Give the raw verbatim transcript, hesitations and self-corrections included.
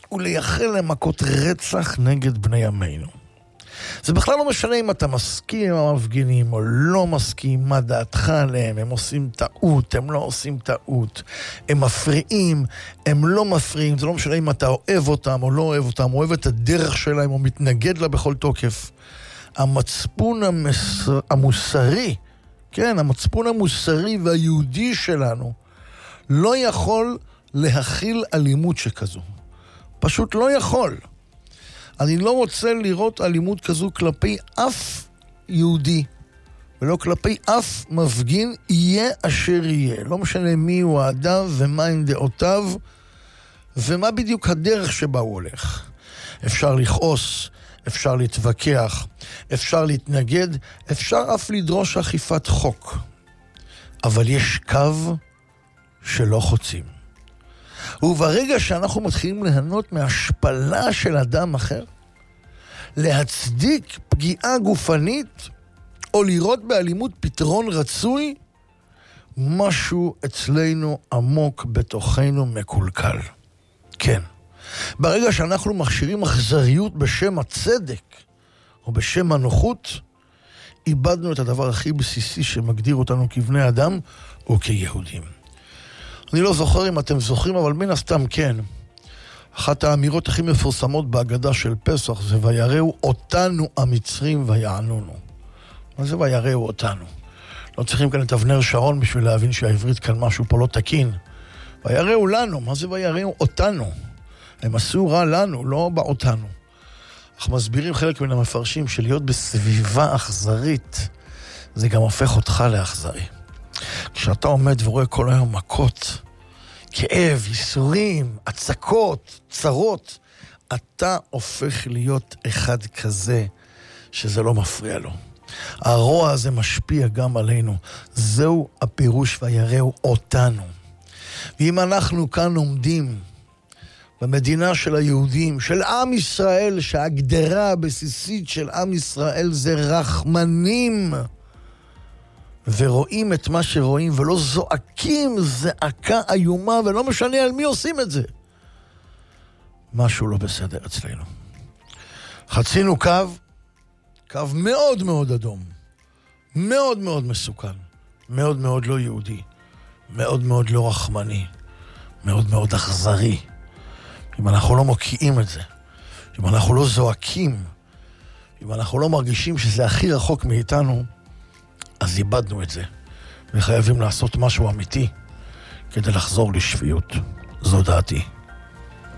ולייחל למכות רצח נגד בני עמנו. זה בכלל לא משנה אם אתה מסכים עם המפגינים או לא מסכים, מה דעתך עליהם, הם עושים טעות, הם לא עושים טעות, הם מפריעים, הם לא מפריעים, זה לא משנה אם אתה אוהב אותם או לא אוהב אותם, אוהב את הדרך שלהם או מתנגד לה בכל תוקף. המצפון המס... המוסרי, כן, המצפון המוסרי והיהודי שלנו לא יכול להכיל אלימות שכזו. פשוט לא יכול. אני לא רוצה לראות אלימות כזו כלפי אף יהודי, ולא כלפי אף מפגין, יהיה אשר יהיה. לא משנה מי הוא האדם ומה עם דעותיו, ומה בדיוק הדרך שבה הוא הולך. אפשר לכעוס, אפשר להתווכח, אפשר להתנגד, אפשר אף לדרוש אכיפת חוק. אבל יש קו שלא חוצים. וברגע שאנחנו מתחילים ליהנות מהשפלה של אדם אחר, להצדיק פגיעה גופנית, או לראות באלימות פתרון רצוי, משהו אצלנו עמוק בתוכנו מקולקל. כן. ברגע שאנחנו מכשירים אכזריות בשם הצדק, או בשם הנוחות, איבדנו את הדבר הכי בסיסי שמגדיר אותנו כבני אדם, או כיהודים. אני לא זוכר אם אתם זוכרים, אבל מן הסתם כן. אחת האמירות הכי מפורסמות בהגדה של פסח זה ויראו אותנו המצרים ויענונו. מה זה ויראו אותנו? לא צריכים כאן את אבנר שרון בשביל להבין שהעברית כאן משהו פה לא תקין. ויראו לנו, מה זה ויראו אותנו? הם עשו רע לנו, לא באותנו. אך מסבירים חלק מן המפרשים שלהיות בסביבה אכזרית, זה גם הופך אותך לאכזרי. כשאתה עומד ורואה כל היום מכות, כאב, ייסורים, הצקות, צרות, אתה הופך להיות אחד כזה שזה לא מפריע לו. הרוע הזה משפיע גם עלינו. זהו הפירוש ויראו אותנו. ואם אנחנו כאן עומדים במדינה של היהודים, של עם ישראל, שההגדרה הבסיסית של עם ישראל זה רחמנים, ורואים את מה שרואים ולא זועקים זעקה איומה, ולא משנה על מי עושים את זה, משהו לא בסדר אצלנו. חצינו קו, קו מאוד מאוד אדום, מאוד מאוד מסוכן, מאוד מאוד לא יהודי, מאוד מאוד לא רחמני, מאוד מאוד אכזרי. אם אנחנו לא מוקיעים את זה, אם אנחנו לא זועקים, אם אנחנו לא מרגישים שזה הכי רחוק מאיתנו, אז איבדנו את זה, וחייבים לעשות משהו אמיתי כדי לחזור לשפיות. זו דעתי.